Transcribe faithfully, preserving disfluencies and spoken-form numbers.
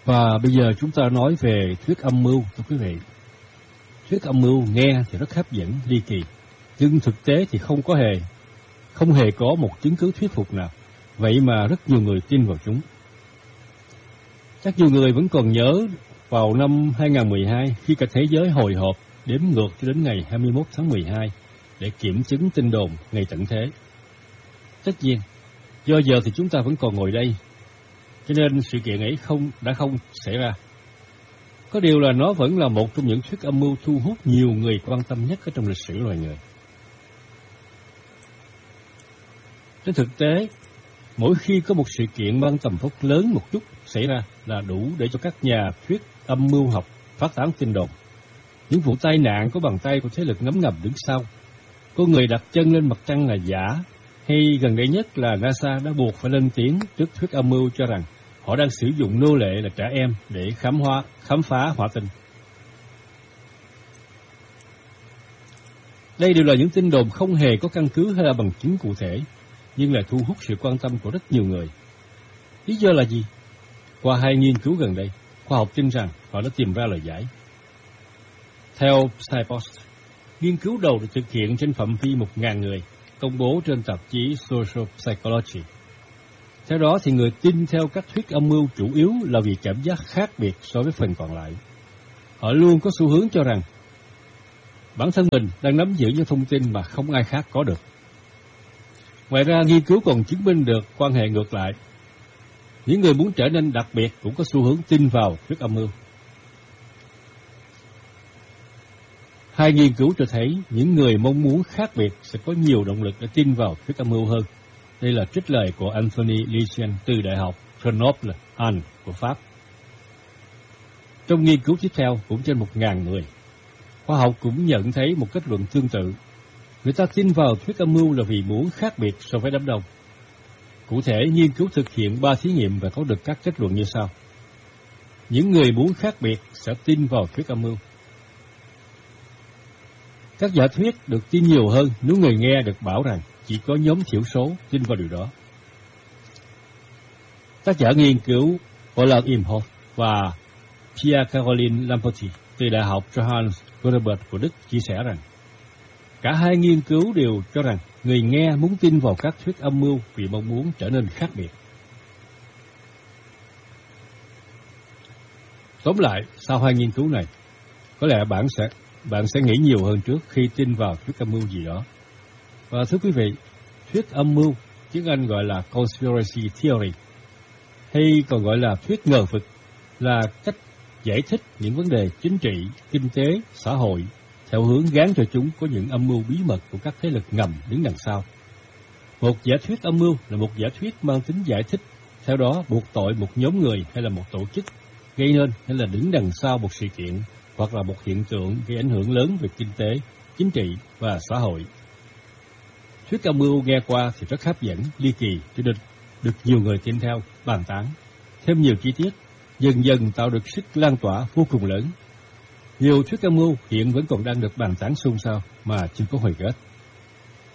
Và bây giờ chúng ta nói về thuyết âm mưu, thưa quý vị. Thuyết âm mưu nghe thì rất hấp dẫn, ly kỳ, nhưng thực tế thì không có hề, không hề có một chứng cứ thuyết phục nào. Vậy mà rất nhiều người tin vào chúng. Chắc nhiều người vẫn còn nhớ vào năm hai không một hai, khi cả thế giới hồi hộp đếm ngược cho đến ngày hai mươi mốt tháng mười hai để kiểm chứng tin đồn ngày tận thế. Tất nhiên, do giờ thì chúng ta vẫn còn ngồi đây, cho nên sự kiện ấy không đã không xảy ra. Có điều là nó vẫn là một trong những thuyết âm mưu thu hút nhiều người quan tâm nhất ở trong lịch sử loài người. Trên thực tế, mỗi khi có một sự kiện mang tầm vóc lớn một chút xảy ra là đủ để cho các nhà thuyết âm mưu học phát tán tin đồn. Những vụ tai nạn có bàn tay của thế lực ngấm ngầm đứng sau, có người đặt chân lên mặt trăng là giả, hay gần đây nhất là NASA đã buộc phải lên tiếng trước thuyết âm mưu cho rằng họ đang sử dụng nô lệ là trẻ em để khám phá, khám phá hỏa tinh. Đây đều là những tin đồn không hề có căn cứ hay là bằng chứng cụ thể, nhưng lại thu hút sự quan tâm của rất nhiều người. Lý do là gì? Qua hai nghiên cứu gần đây, khoa học tin rằng họ đã tìm ra lời giải. Theo Psypost, nghiên cứu đầu được thực hiện trên phạm vi một nghìn người, công bố trên tạp chí Social Psychology. Theo đó thì người tin theo các thuyết âm mưu chủ yếu là vì cảm giác khác biệt so với phần còn lại. Họ luôn có xu hướng cho rằng bản thân mình đang nắm giữ những thông tin mà không ai khác có được. Ngoài ra, nghiên cứu còn chứng minh được quan hệ ngược lại. Những người muốn trở nên đặc biệt cũng có xu hướng tin vào thuyết âm mưu. Hai nghiên cứu cho thấy những người mong muốn khác biệt sẽ có nhiều động lực để tin vào thuyết âm mưu hơn. Đây là trích lời của Anthony Lejeune từ Đại học Grenoble, Anh của Pháp. Trong nghiên cứu tiếp theo, cũng trên một nghìn người, khoa học cũng nhận thấy một kết luận tương tự. Người ta tin vào thuyết âm mưu là vì muốn khác biệt so với đám đông. Cụ thể, nghiên cứu thực hiện ba thí nghiệm và có được các kết luận như sau. Những người muốn khác biệt sẽ tin vào thuyết âm mưu. Các giả thuyết được tin nhiều hơn nếu người nghe được bảo rằng chỉ có nhóm thiểu số tin vào điều đó. Tác giả nghiên cứu Olaf Imhoff và Pia Caroline Lamperti từ Đại học Johannes Gutenberg của Đức chia sẻ rằng cả hai nghiên cứu đều cho rằng người nghe muốn tin vào các thuyết âm mưu vì mong muốn trở nên khác biệt. Tóm lại, sau hai nghiên cứu này, có lẽ bạn sẽ bạn sẽ nghĩ nhiều hơn trước khi tin vào thuyết âm mưu gì đó. Và thưa quý vị, thuyết âm mưu, tiếng Anh gọi là conspiracy theory, hay còn gọi là thuyết ngờ vực, là cách giải thích những vấn đề chính trị, kinh tế, xã hội, theo hướng gán cho chúng có những âm mưu bí mật của các thế lực ngầm đứng đằng sau. Một giả thuyết âm mưu là một giả thuyết mang tính giải thích, theo đó buộc tội một nhóm người hay là một tổ chức, gây nên hay là đứng đằng sau một sự kiện, hoặc là một hiện tượng gây ảnh hưởng lớn về kinh tế, chính trị và xã hội. Thuyết âm mưu nghe qua thì rất hấp dẫn, ly kỳ, cho nên được nhiều người tin theo, bàn tán. Thêm nhiều chi tiết, dần dần tạo được sức lan tỏa vô cùng lớn. Nhiều thuyết âm mưu hiện vẫn còn đang được bàn tán xôn xao mà chưa có hồi kết.